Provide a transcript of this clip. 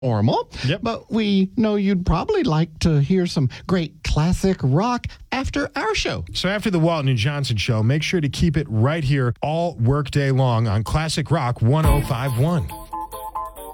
normal. Yep. But we know you'd probably like to hear some great classic rock after our show. So after the Walton and Johnson show, make sure to keep it right here all workday long on Classic Rock 105.1.